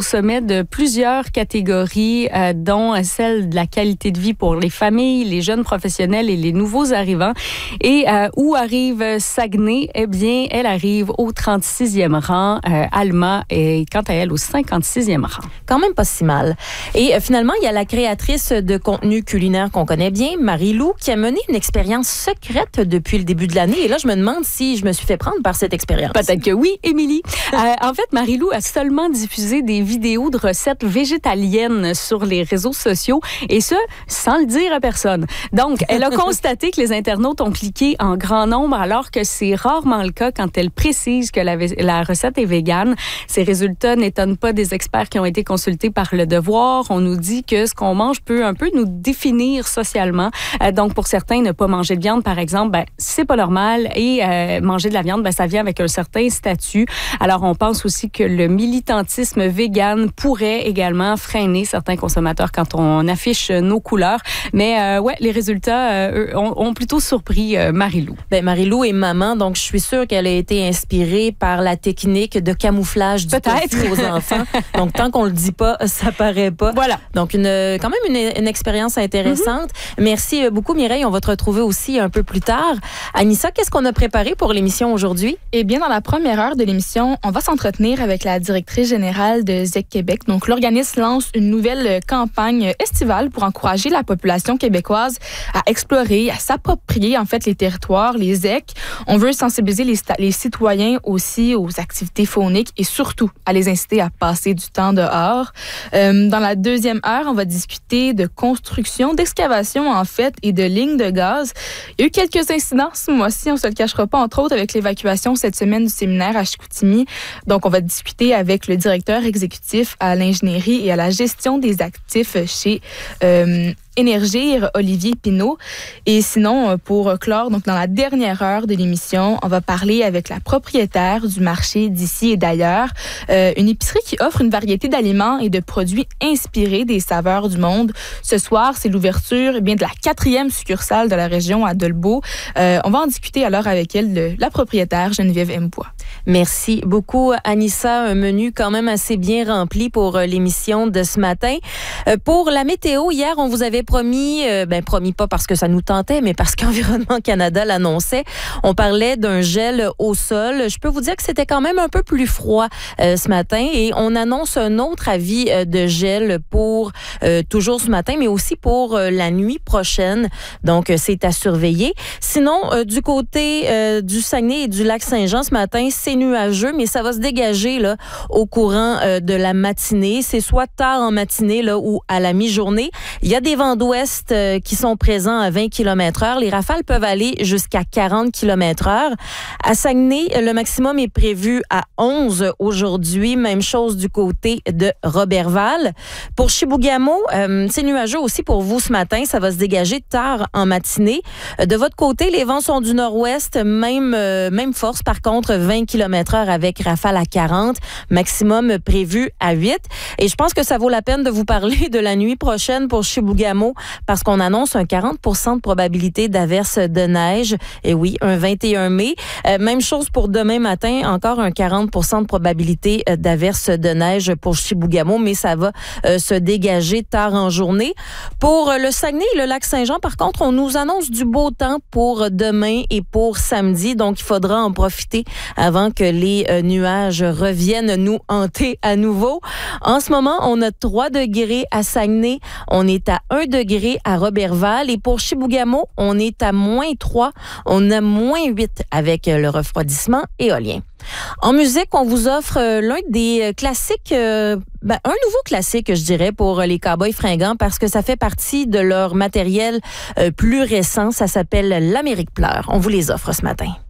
sommet de plusieurs catégories, dont celle de la qualité de vie pour les familles, les jeunes professionnels et les nouveaux arrivants. Et où arrive Saguenay? Eh bien, elle arrive au 36e rang. Alma est, quant à elle, au 56e rang. Quand même pas si mal. Et finalement, il y a la créatrice de contenu culinaire qu'on connaît bien, Marie-Lou, qui a mené une expérience secrète depuis le début de l'année. Et là, je me demande si je me suis fait prendre par cette expérience. Peut-être que oui, Émilie. En fait, Marie-Lou a seulement diffusé des vidéos de recettes végétaliennes sur les réseaux sociaux, et ce, sans le dire à personne. Donc, elle a constaté que les internautes ont cliqué en grand nombre, alors que c'est rarement le cas quand elle précise que la recette est végane. Ces résultats n'étonnent pas des experts qui ont été consultés par Le Devoir. On nous dit que ce qu'on mange peut un peu nous définir socialement. Donc, pour certains, ne pas manger de viande, par exemple, c'est pas normal. Et manger de la viande, ça vient avec un certain statut. Alors, on pense aussi que le militantisme vegan pourrait également freiner certains consommateurs quand on affiche nos couleurs. Mais ouais, les résultats ont plutôt surpris Marie-Lou. Marie-Lou est maman, donc je suis sûre qu'elle a été inspirée par la technique de camouflage du tofu aux enfants. Donc, tant qu'on le dit pas, ça paraît pas. Voilà. Donc, quand même une expérience intéressante. Merci beaucoup, Mireille. On va te retrouver aussi un peu plus tard. Anissa, qu'est-ce qu'on a préparé pour l'émission aujourd'hui? Eh bien, dans la première heure de l'émission, on va s'entretenir avec la directrice générale de ZEC Québec. Donc, l'organisme lance une nouvelle campagne estivale pour encourager la population québécoise à explorer, à s'approprier, en fait, les territoires, les ZEC. On veut sensibiliser les citoyens aussi aux activités fauniques et surtout à les inciter à passer du temps dehors. Dans la deuxième heure, on va discuter de construction, d'excavation, en fait, et de lignes de gaz. Il y a eu quelques incidents ce mois-ci, on se le cachera pas, entre autres avec l'évacuation cette semaine du séminaire à Chicoutimi. Donc, on va discuter avec le directeur exécutif à l'ingénierie et à la gestion des actifs chez Énergir, Olivier Pinault. Et sinon, pour clore, donc dans la dernière heure de l'émission, on va parler avec la propriétaire du marché d'ici et d'ailleurs, une épicerie qui offre une variété d'aliments et de produits inspirés des saveurs du monde. Ce soir, c'est l'ouverture de la 4e succursale de la région à Dolbeau. On va en discuter alors avec elle, la propriétaire Geneviève Mbois. Merci beaucoup, Anissa. Un menu quand même assez bien rempli pour l'émission de ce matin. Pour la météo, hier, on vous avait promis pas parce que ça nous tentait, mais parce qu'Environnement Canada l'annonçait. On parlait d'un gel au sol. Je peux vous dire que c'était quand même un peu plus froid ce matin, et on annonce un autre avis de gel pour toujours ce matin, mais aussi pour la nuit prochaine. Donc, c'est à surveiller. Sinon, du côté du Saguenay et du lac Saint-Jean ce matin, c'est nuageux, mais ça va se dégager là, au courant de la matinée. C'est soit tard en matinée là, ou à la mi-journée. Il y a des vents d'ouest qui sont présents à 20 km/h. Les rafales peuvent aller jusqu'à 40 km/h. À Saguenay, le maximum est prévu à 11 aujourd'hui. Même chose du côté de Roberval. Pour Chibougamau, c'est nuageux aussi pour vous ce matin. Ça va se dégager tard en matinée. De votre côté, les vents sont du nord-ouest. Même force, par contre, 20 km/h avec rafale à 40. Maximum prévu à 8. Et je pense que ça vaut la peine de vous parler de la nuit prochaine pour Chibougamau, parce qu'on annonce un 40% de probabilité d'averse de neige. Et oui, un 21 mai. Même chose pour demain matin, encore un 40% de probabilité d'averse de neige pour Chibougamau, mais ça va se dégager tard en journée. Pour le Saguenay et le lac Saint-Jean, par contre, on nous annonce du beau temps pour demain et pour samedi, donc il faudra en profiter avant que les nuages reviennent nous hanter à nouveau. En ce moment, on a 3 degrés à Saguenay, on est à 1 degré à Roberval, et pour Chibougamau, on est à -3, on a -8 avec le refroidissement éolien. En musique, on vous offre l'un des classiques, un nouveau classique, je dirais, pour les Cowboys fringants, parce que ça fait partie de leur matériel plus récent. Ça s'appelle L'Amérique pleure. On vous les offre ce matin.